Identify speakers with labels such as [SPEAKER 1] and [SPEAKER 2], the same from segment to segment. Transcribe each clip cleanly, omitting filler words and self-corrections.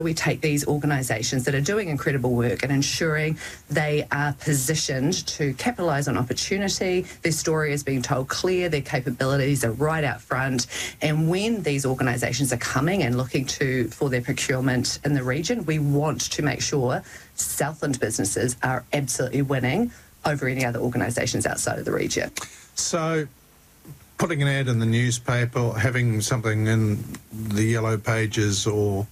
[SPEAKER 1] We take these organisations that are doing incredible work and ensuring they are positioned to capitalise on opportunity, their story is being told clear, their capabilities are right out front, and when these organisations are coming and looking for their procurement in the region, we want to make sure Southland businesses are absolutely winning over any other organisations outside of the region.
[SPEAKER 2] So putting an ad in the newspaper, having something in the Yellow Pages or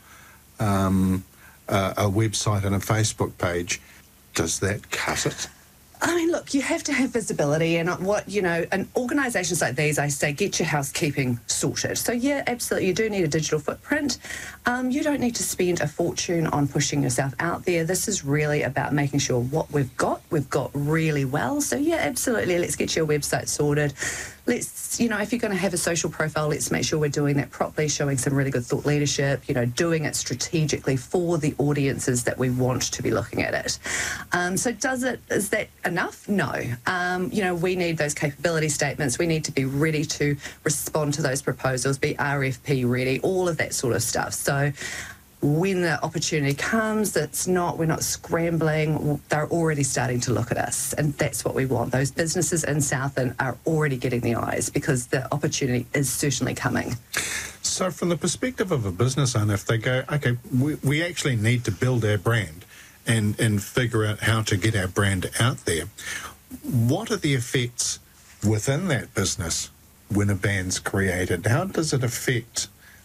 [SPEAKER 2] a website and a Facebook page, does that cut it?
[SPEAKER 1] I mean, look, you have to have visibility, and and organisations like these, I say, get your housekeeping sorted. So, yeah, absolutely, you do need a digital footprint. You don't need to spend a fortune on pushing yourself out there. This is really about making sure what we've got really well. So, yeah, absolutely, let's get your website sorted. Let's, if you're going to have a social profile, let's make sure we're doing that properly, showing some really good thought leadership, doing it strategically for the audiences that we want to be looking at it. So is that enough? No. We need those capability statements. We need to be ready to respond to those proposals, be RFP ready, all of that sort of stuff. So when the opportunity comes, we're not scrambling, they're already starting to look at us, and that's what we want. Those businesses in Southland are already getting the eyes because the opportunity is certainly coming.
[SPEAKER 2] So from the perspective of a business owner, if they go, okay, we actually need to build our brand and figure out how to get our brand out there, what are the effects within that business when a band's created? How does it affect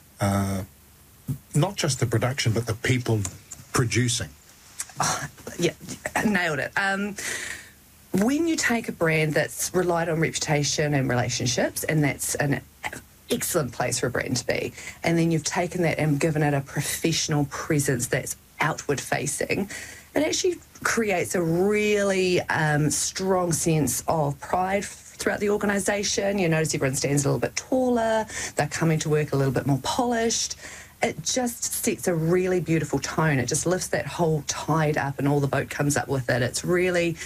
[SPEAKER 2] not just the production, but the people producing?
[SPEAKER 1] Oh, yeah, nailed it. When you take a brand that's relied on reputation and relationships, and that's an excellent place for a brand to be, and then you've taken that and given it a professional presence that's outward facing, it actually creates a really strong sense of pride throughout the organisation. You notice everyone stands a little bit taller, they're coming to work a little bit more polished. It just sets a really beautiful tone. It just lifts that whole tide up and all the boat comes up with it. It's a really,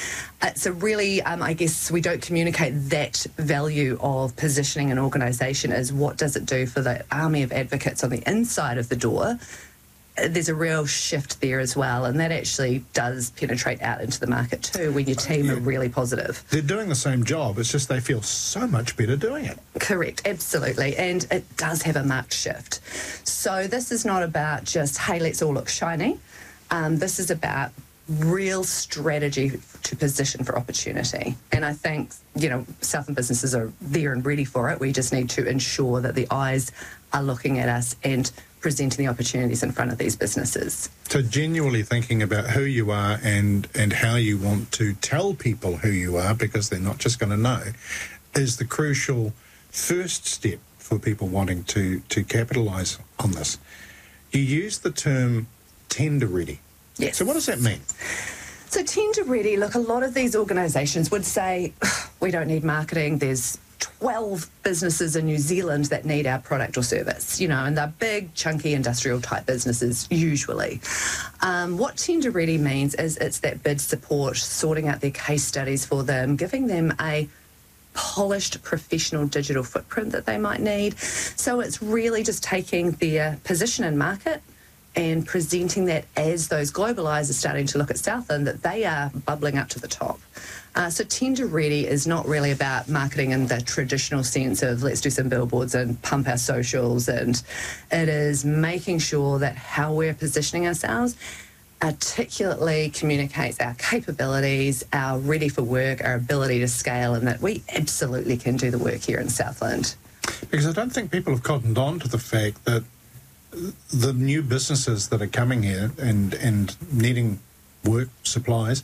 [SPEAKER 1] I guess we don't communicate that value of positioning an organisation as what does it do for the army of advocates on the inside of the door. There's a real shift there as well, and that actually does penetrate out into the market too when your team are really positive.
[SPEAKER 2] They're doing the same job, it's just they feel so much better doing it.
[SPEAKER 1] Correct, absolutely, and it does have a marked shift. So this is not about just, hey, let's all look shiny. This is about real strategy to position for opportunity. And I think, Southland businesses are there and ready for it. We just need to ensure that the eyes are looking at us and presenting the opportunities in front of these businesses.
[SPEAKER 2] So genuinely thinking about who you are and how you want to tell people who you are, because they're not just going to know, is the crucial first step for people wanting to capitalise on this. You use the term tender ready.
[SPEAKER 1] Yes.
[SPEAKER 2] So what does that mean?
[SPEAKER 1] So tender ready, look, a lot of these organisations would say, we don't need marketing, there's 12 businesses in New Zealand that need our product or service, and they're big, chunky, industrial type businesses usually. What tender ready means is it's that bid support, sorting out their case studies for them, giving them a polished professional digital footprint that they might need. So it's really just taking their position in market and presenting that as those global eyes are starting to look at Southland, that they are bubbling up to the top. So tender ready is not really about marketing in the traditional sense of let's do some billboards and pump our socials, and it is making sure that how we're positioning ourselves articulately communicates our capabilities, our ready for work, our ability to scale, and that we absolutely can do the work here in Southland.
[SPEAKER 2] Because I don't think people have cottoned on to the fact that the new businesses that are coming here and needing work supplies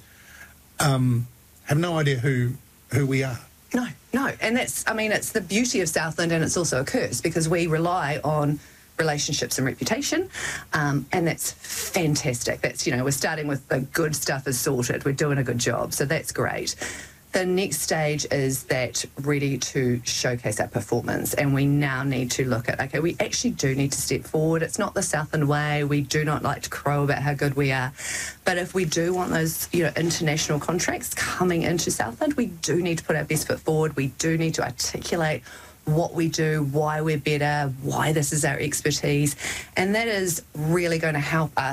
[SPEAKER 2] have no idea who we are.
[SPEAKER 1] No, and it's the beauty of Southland, and it's also a curse because we rely on relationships and reputation, and that's fantastic. That's, we're starting with the good stuff is sorted, we're doing a good job, so that's great. The next stage is that ready to showcase our performance, and we now need to look at, okay, we actually do need to step forward. It's not the Southland way. We do not like to crow about how good we are. But if we do want those, international contracts coming into Southland, we do need to put our best foot forward. We do need to articulate what we do, why we're better, why this is our expertise. And that is really going to help us